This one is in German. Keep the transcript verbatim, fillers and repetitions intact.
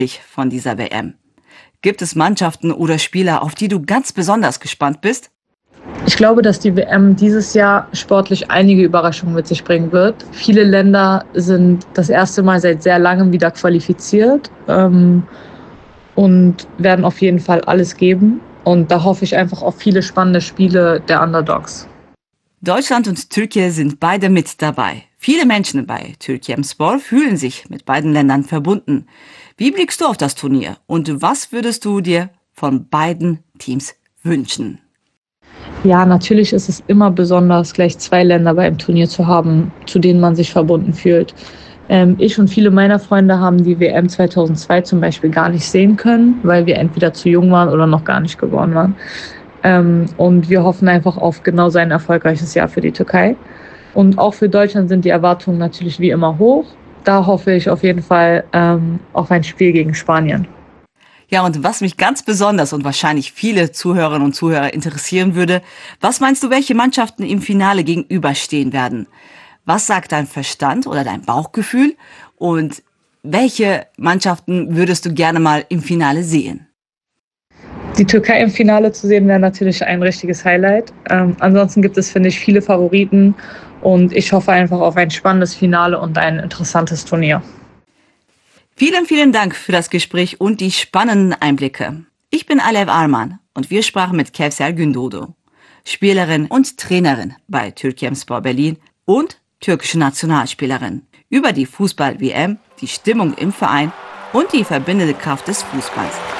von dieser W M? Gibt es Mannschaften oder Spieler, auf die du ganz besonders gespannt bist? Ich glaube, dass die W M dieses Jahr sportlich einige Überraschungen mit sich bringen wird. Viele Länder sind das erste Mal seit sehr langem wieder qualifiziert ähm, und werden auf jeden Fall alles geben. Und da hoffe ich einfach auf viele spannende Spiele der Underdogs. Deutschland und Türkei sind beide mit dabei. Viele Menschen bei Türkiye'mspor fühlen sich mit beiden Ländern verbunden. Wie blickst du auf das Turnier und was würdest du dir von beiden Teams wünschen? Ja, natürlich ist es immer besonders, gleich zwei Länder beim Turnier zu haben, zu denen man sich verbunden fühlt. Ähm, ich und viele meiner Freunde haben die W M zweitausendzwei zum Beispiel gar nicht sehen können, weil wir entweder zu jung waren oder noch gar nicht geboren waren. Ähm, und wir hoffen einfach auf genau so ein erfolgreiches Jahr für die Türkei. Und auch für Deutschland sind die Erwartungen natürlich wie immer hoch. Da hoffe ich auf jeden Fall ähm, auf ein Spiel gegen Spanien. Ja, und was mich ganz besonders und wahrscheinlich viele Zuhörerinnen und Zuhörer interessieren würde, was meinst du, welche Mannschaften im Finale gegenüberstehen werden? Was sagt dein Verstand oder dein Bauchgefühl? Und welche Mannschaften würdest du gerne mal im Finale sehen? Die Türkei im Finale zu sehen, wäre natürlich ein richtiges Highlight. Ähm, ansonsten gibt es, finde ich, viele Favoriten und ich hoffe einfach auf ein spannendes Finale und ein interessantes Turnier. Vielen, vielen Dank für das Gespräch und die spannenden Einblicke. Ich bin Alev Arman und wir sprachen mit Kevser Gündoğdu, Spielerin und Trainerin bei Türkiye'mspor Berlin und türkische Nationalspielerin, über die Fußball-W M, die Stimmung im Verein und die verbindende Kraft des Fußballs.